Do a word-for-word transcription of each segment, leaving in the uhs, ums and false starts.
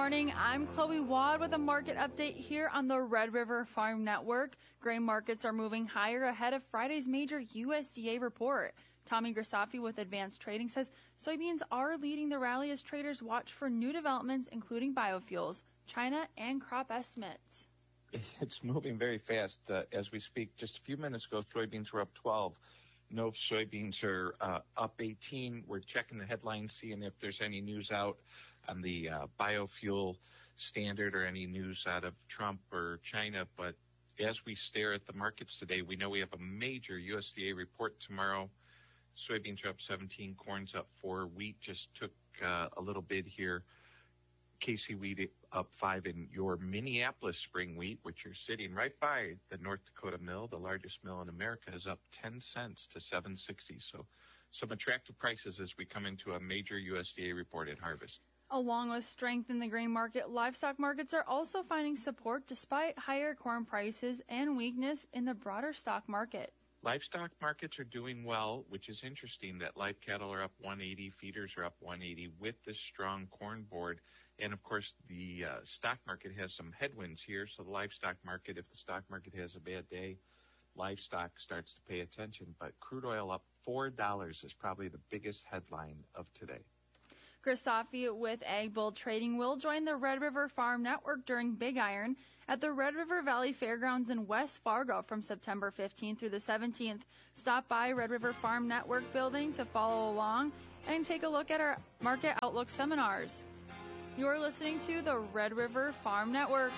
morning. I'm Chloe Wad with a market update here on the Red River Farm Network. Grain markets are moving higher ahead of Friday's major U S D A report. Tommy Grisafi with Advanced Trading says soybeans are leading the rally as traders watch for new developments, including biofuels, China, and crop estimates. It's moving very fast. Uh, as we speak, just a few minutes ago, soybeans were up twelve. No, soybeans are uh, up eighteen. We're checking the headlines, seeing if there's any news out on the uh, biofuel standard or any news out of Trump or China. But as we stare at the markets today, we know we have a major U S D A report tomorrow. Soybeans are up seventeen, corn's up four. Wheat just took uh, a little bid here. K C wheat up five, in your Minneapolis spring wheat, which you're sitting right by the North Dakota mill, the largest mill in America, is up ten cents to seven sixty. So some attractive prices as we come into a major U S D A report at harvest. Along with strength in the grain market, livestock markets are also finding support despite higher corn prices and weakness in the broader stock market. Livestock markets are doing well, which is interesting that live cattle are up one eighty, feeders are up one eighty with this strong corn board. And, of course, the uh, stock market has some headwinds here. So the livestock market, if the stock market has a bad day, livestock starts to pay attention. But crude oil up four dollars is probably the biggest headline of today. Grisafi with Ag Bull Trading will join the Red River Farm Network during Big Iron at the Red River Valley Fairgrounds in West Fargo from September fifteenth through the seventeenth. Stop by Red River Farm Network building to follow along and take a look at our Market Outlook seminars. You're listening to the Red River Farm Network.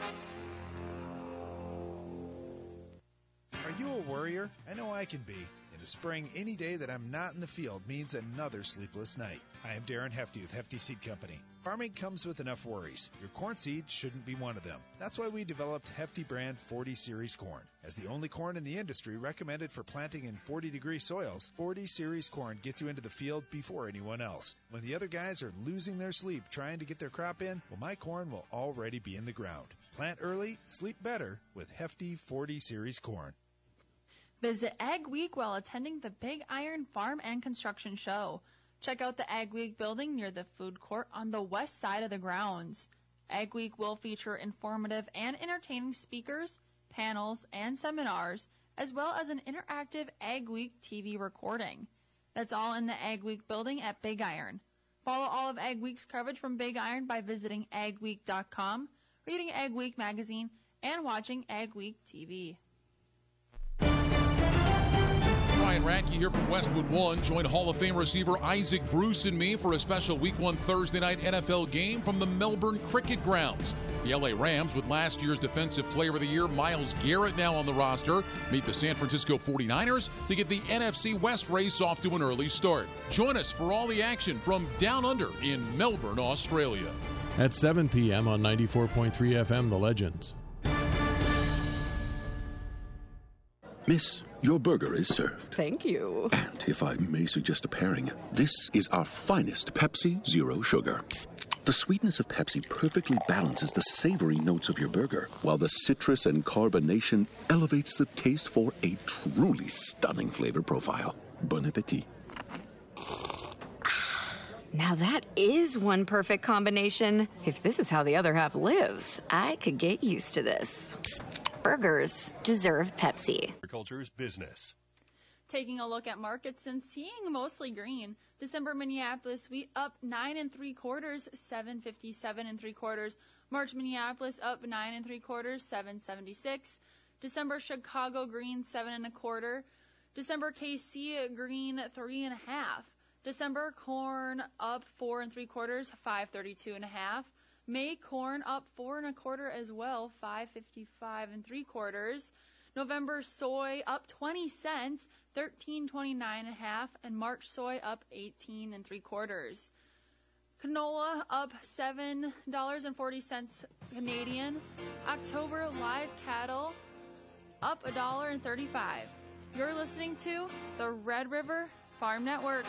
Are you a worrier? I know I can be. In the spring, any day that I'm not in the field means another sleepless night. I am Darren Hefty with Hefty Seed Company. Farming comes with enough worries. Your corn seed shouldn't be one of them. That's why we developed Hefty brand forty series corn. As the only corn in the industry recommended for planting in forty degree soils, forty series corn gets you into the field before anyone else. When the other guys are losing their sleep trying to get their crop in, well, my corn will already be in the ground. Plant early, sleep better with Hefty forty series corn. Visit Ag Week while attending the Big Iron Farm and Construction Show. Check out the Ag Week building near the food court on the west side of the grounds. Ag Week will feature informative and entertaining speakers, panels, and seminars, as well as an interactive Ag Week T V recording. That's all in the Ag Week building at Big Iron. Follow all of Ag Week's coverage from Big Iron by visiting ag week dot com, reading Ag Week magazine, and watching Ag Week T V. Ryan Radke here from Westwood One. Join Hall of Fame receiver Isaac Bruce and me for a special Week one Thursday night N F L game from the Melbourne Cricket Grounds. The L A Rams, with last year's Defensive Player of the Year Myles Garrett now on the roster, meet the San Francisco forty-niners to get the N F C West race off to an early start. Join us for all the action from Down Under in Melbourne, Australia. At seven p.m. on ninety-four point three F M, The Legends. Miss, your burger is served. Thank you. And if I may suggest a pairing, this is our finest Pepsi Zero Sugar. The sweetness of Pepsi perfectly balances the savory notes of your burger, while the citrus and carbonation elevates the taste for a truly stunning flavor profile. Bon appetit. Now that is one perfect combination. If this is how the other half lives, I could get used to this. Burgers deserve Pepsi. Agriculture's business. Taking a look at markets and seeing mostly green. December Minneapolis wheat up nine and three quarters, seven fifty-seven and three quarters. March Minneapolis up nine and three quarters, seven seventy-six. December Chicago green seven and a quarter. December K C green three and a half. December corn up four and three quarters, five thirty-two and a half. May corn up four and a quarter as well, five fifty-five and three quarters. November soy up twenty cents, thirteen twenty-nine and a half, and March soy up eighteen and three quarters. Canola up seven dollars and forty cents Canadian. October live cattle up a dollar and thirty-five. You're listening to the Red River Farm Network.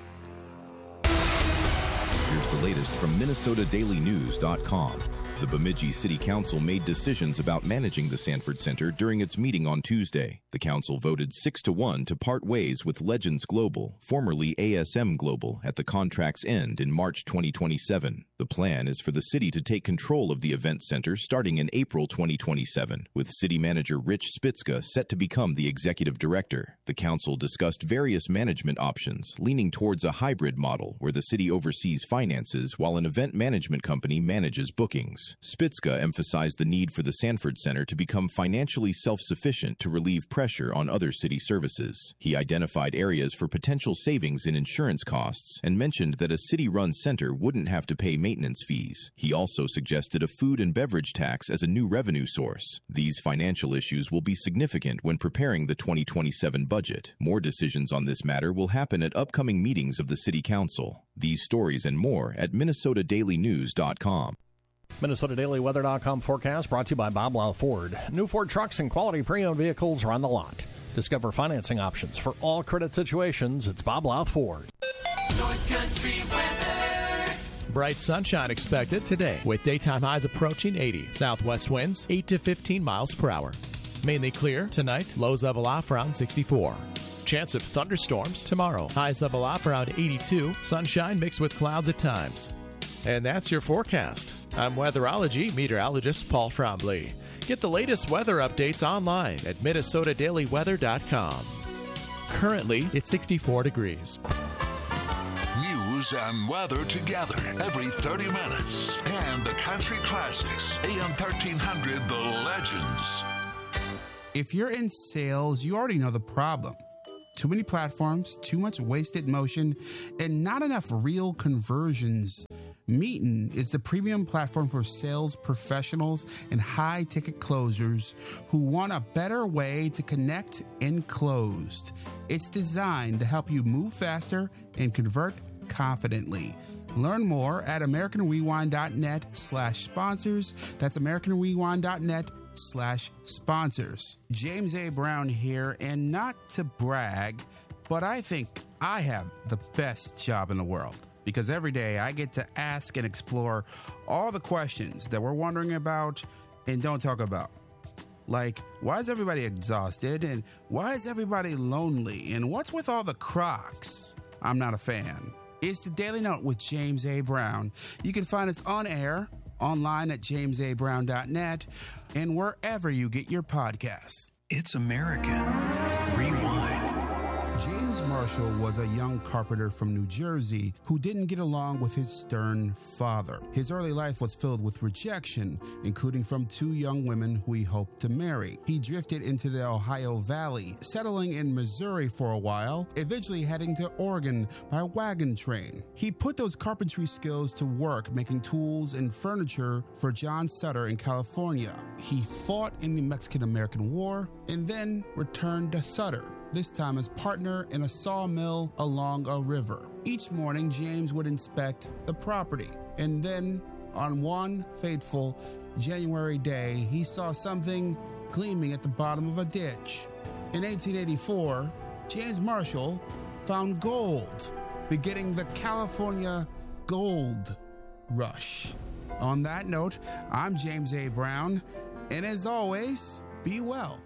Here's the latest from Minnesota Daily News dot com. The Bemidji City Council made decisions about managing the Sanford Center during its meeting on Tuesday. The council voted six to one to part ways with Legends Global, formerly A S M Global, at the contract's end in March twenty twenty-seven. The plan is for the city to take control of the event center starting in April twenty twenty-seven, with city manager Rich Spitzka set to become the executive director. The council discussed various management options, leaning towards a hybrid model where the city oversees finances while an event management company manages bookings. Spitzka emphasized the need for the Sanford Center to become financially self-sufficient to relieve pressure on other city services. He identified areas for potential savings in insurance costs and mentioned that a city-run center wouldn't have to pay maintenance fees. He also suggested a food and beverage tax as a new revenue source. These financial issues will be significant when preparing the twenty twenty-seven budget. More decisions on this matter will happen at upcoming meetings of the City Council. These stories and more at Minnesota Daily News dot com. Minnesota Daily Weather dot com forecast brought to you by Bob Lau Ford. New Ford trucks and quality pre-owned vehicles are on the lot. Discover financing options for all credit situations. It's Bob Lau Ford. North Country weather. Bright sunshine expected today with daytime highs approaching eighty. Southwest winds eight to fifteen miles per hour. Mainly clear tonight. Lows level off around sixty-four. Chance of thunderstorms tomorrow. Highs level off around eighty-two. Sunshine mixed with clouds at times. And that's your forecast. I'm weatherology meteorologist Paul Frombley. Get the latest weather updates online at Minnesota Daily Weather dot com. Currently, it's sixty-four degrees. News and weather together every thirty minutes. And the country classics, A M thirteen hundred, The Legends. If you're in sales, you already know the problem. Too many platforms, too much wasted motion, and not enough real conversions. Meetin is the premium platform for sales professionals and high-ticket closers who want a better way to connect and close. It's designed to help you move faster and convert confidently. Learn more at American Rewind dot net slash sponsors. That's American Rewind dot net slash sponsors. James A. Brown here, and not to brag, but I think I have the best job in the world. Because every day I get to ask and explore all the questions that we're wondering about and don't talk about. Like, why is everybody exhausted? And why is everybody lonely? And what's with all the Crocs? I'm not a fan. It's the Daily Note with James A. Brown. You can find us on air, online at james a brown dot net, and wherever you get your podcasts. It's American. Rewind. James Marshall was a young carpenter from New Jersey who didn't get along with his stern father. His early life was filled with rejection, including from two young women who he hoped to marry. He drifted into the Ohio Valley, settling in Missouri for a while, eventually heading to Oregon by wagon train. He put those carpentry skills to work making tools and furniture for John Sutter in California. He fought in the Mexican-American War and then returned to Sutter, this time as partner in a sawmill along a river. Each morning, James would inspect the property, and then on one fateful January day, he saw something gleaming at the bottom of a ditch. In eighteen eighty-four, James Marshall found gold, beginning the California Gold Rush. On that note, I'm James A. Brown, and as always, be well.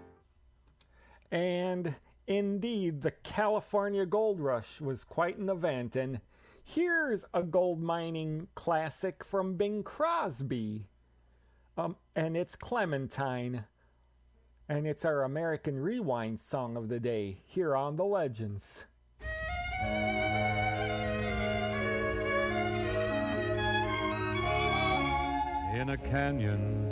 And indeed, the California Gold Rush was quite an event, and here's a gold mining classic from Bing Crosby, um, and it's Clementine, and it's our American Rewind song of the day here on The Legends. In a canyon